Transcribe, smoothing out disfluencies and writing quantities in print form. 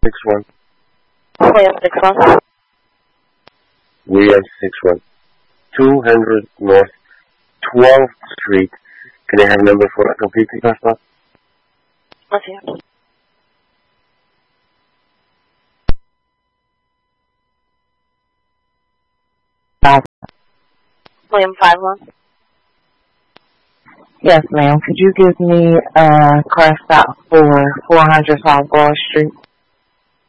61. William 61. William 61. 200 North 12th Street. Can I have a number for a complete pickup spot? Let's see. William 51. Yes, ma'am. Could you give me a car stop for 400 South Broad Street?